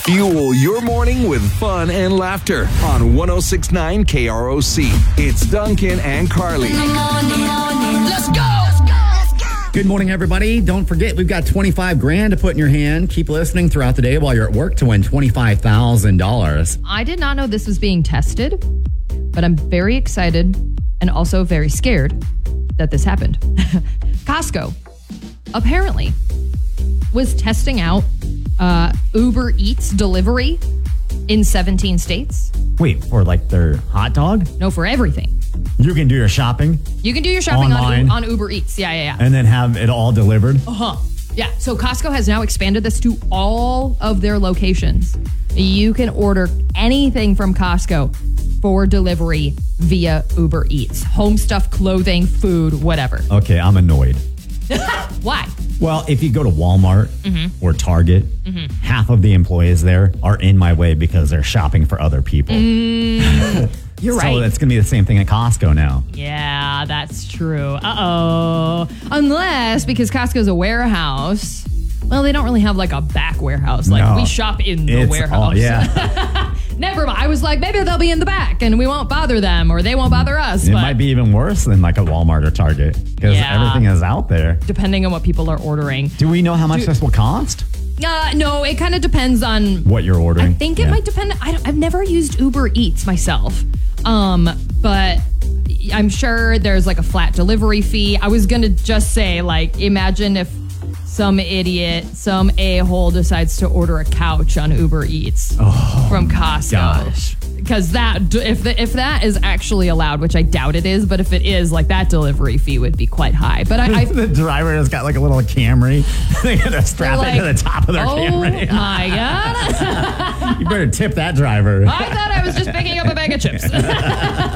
Fuel your morning with fun and laughter on 106.9 KROC. It's Duncan and Carly. Let's go! Good morning, everybody. Don't forget, we've got $25,000 to put in your hand. Keep listening throughout the day while you're at work to win $25,000. I did not know this was being tested, but I'm very excited and also very scared that this happened. Costco apparently was testing out Uber Eats delivery in 17 states. Wait, for like their hot dog? No, for everything. You can do your shopping You can do your shopping Online. on Uber Eats. Yeah. and then have it all delivered. Yeah, so Costco has now expanded this to all of their locations. You can order anything from Costco for delivery via Uber Eats. Home stuff, clothing, food, whatever. Okay, I'm annoyed. Why? Well, if you go to Walmart or Target, half of the employees there are in my way because they're shopping for other people. You're So right. it's going to be the same thing at Costco now. Yeah, that's true. Uh-oh. Unless, because Costco's a warehouse, well, they don't really have like a back warehouse. Like, No. we shop in the It's warehouse. all- yeah. Never mind. I was like, maybe they'll be in the back and we won't bother them or they won't bother us. It But might be even worse than like a Walmart or Target because Yeah. everything is out there. depending on what people are ordering. Do we know how much this will cost? No, it kind of depends on What you're ordering? I think it might depend. I've never used Uber Eats myself, but I'm sure there's like a flat delivery fee. I was gonna just say, like, imagine if some idiot, some a-hole decides to order a couch on Uber Eats from Costco. gosh. Because if that is actually allowed, which I doubt it is, but if it is, like, that delivery fee would be quite high. But I The driver has got like a little Camry. They got to strap it to the top of their Camry. Oh my God. You better tip that driver. I thought I was just picking up a bag of chips.